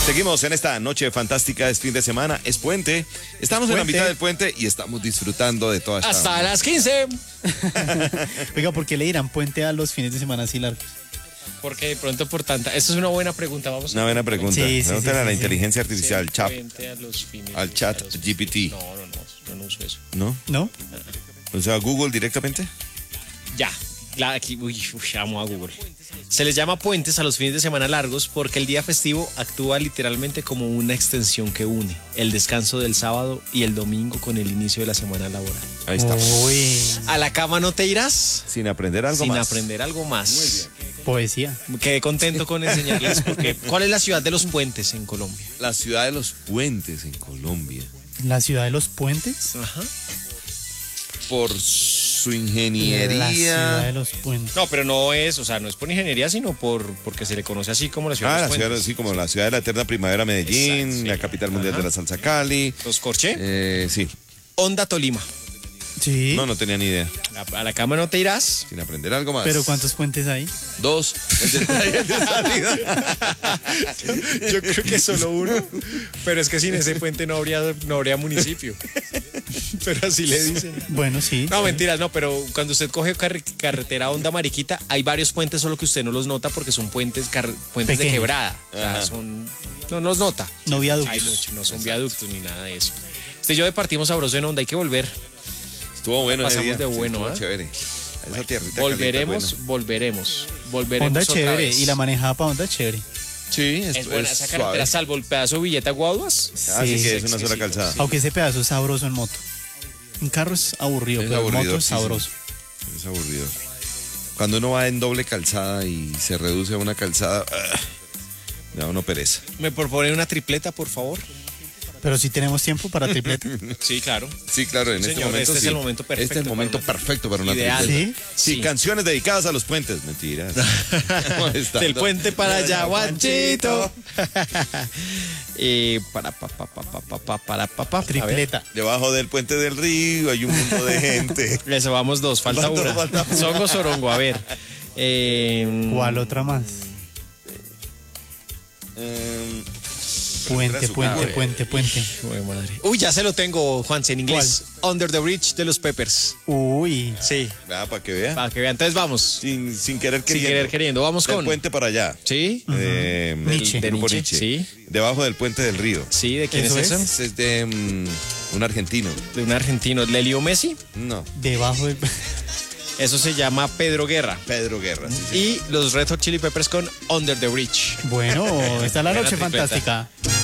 Seguimos en esta noche fantástica, es fin de semana, es puente. Estamos en la mitad del puente y estamos disfrutando de toda esta... Hasta las 15. Oiga, ¿por qué le dirán puente a los fines de semana así largos? Porque de pronto por tanta... Esta es una buena pregunta, vamos a Una buena pregunta. Sí, sí, Pregúntale a la sí. inteligencia artificial, chat, Puente a los fines al de- chat a los- GPT. No uso eso. ¿No? ¿No? O sea, Google directamente. Ya. Aquí, amo a Google. Se les llama puentes a los fines de semana largos porque el día festivo actúa literalmente como una extensión que une el descanso del sábado y el domingo con el inicio de la semana laboral. Ahí está. Uy, ¿A la cama no te irás? Sin aprender algo Sin más. aprender algo más. Muy bien. poesía. Quedé contento con enseñarles porque ¿cuál es la ciudad de los puentes en Colombia? La ciudad de los puentes en Colombia. La ciudad de los puentes. Ajá. Por su La ciudad ingeniería. de los puentes. No, pero no es, o sea, no es por ingeniería, sino porque se le conoce así como la ciudad de Ah, los la ciudad, puentes. así como la ciudad de la eterna primavera Medellín, Exacto, sí. la capital mundial Ajá. de la salsa Cali. ¿Los corché? Sí. Honda Tolima. Sí. No tenía ni idea. A la cama no te irás. Sin aprender algo más. Pero ¿cuántos puentes hay? 2. El de entrada y el de salida. Yo creo que solo uno. Pero es que sin ese puente no habría municipio. Pero así le dicen. Bueno, sí. No, mentiras, no, pero cuando usted coge carretera Honda Mariquita, hay varios puentes, solo que usted no los nota porque son puentes de Pequeños. quebrada. O sea, Ajá. no los nota. No viaductos. Hay mucho, no son viaductos ni nada de eso. Usted y yo partimos sabroso en Honda, hay que volver. Estuvo bueno ese Pasamos día. de bueno, estuvo ¿ah? chévere. Esa tierrita Volveremos, caliente, volveremos Honda otra chévere. vez. Y la manejada para Honda chévere. bueno. Sí, Es buena esa suave. carretera, salvo el pedazo Villeta Guaduas. Así Sí. que es una Sí, sola sí, calzada. sí. Aunque ese pedazo es sabroso en moto. Un carro es aburrido, Es pero en moto aburrido, es sí, sabroso. Es aburrido. Cuando uno va en doble calzada y se reduce a una calzada, le da uno pereza. ¿Me propone una tripleta, por favor? Pero si tenemos tiempo para tripleta. Sí, claro. Sí, claro, en este Señor, momento este es sí. el momento perfecto Este es el momento para una- perfecto para una Ideal. tripleta. ¿Sí? Sí, canciones dedicadas a los puentes. Mentiras. Molestando. Del puente para allá, guanchito. Para. Tripleta. Debajo del puente del río hay un mundo de gente. Eso vamos dos, falta Falta- una. falta una. Songo Sorongo, a ver. ¿Cuál otra más? Puente, puente. Uy, madre. Uy, ya se lo tengo, Juanse, en inglés. Under the Bridge de los Peppers. Uy. Sí, Para que vea. para que vean. Entonces vamos. Sin querer Sin queriendo. querer queriendo. Vamos Del con. puente para allá. Sí. Nietzsche. Del grupo De Nietzsche. Nietzsche, Debajo del puente del río. Sí, ¿de quién ¿Eso es eso? Es de un argentino. De un argentino. ¿Lelio Messi? No, Debajo del... Eso se llama Pedro Guerra. Pedro Guerra. Sí, sí. Y los Red Hot Chili Peppers con Under the Bridge. Bueno, esta es la Buena noche tripleta. fantástica.